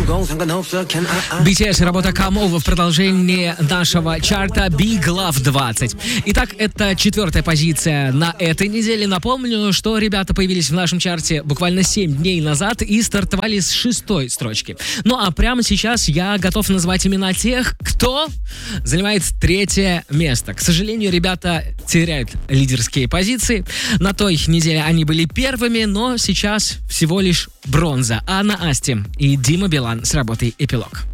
BTS, работа Come Over в продолжении нашего чарта Big Love 20. Итак, это 4-я позиция на этой неделе. Напомню, что ребята появились в нашем чарте буквально 7 дней назад и стартовали с 6-й строчки. Ну а прямо сейчас я готов назвать имена тех, кто занимает 3-е место. К сожалению, ребята теряют лидерские позиции. На той неделе они были первыми, но сейчас всего лишь бронза. Анна Асти и Дима Билан с работой «Эпилог».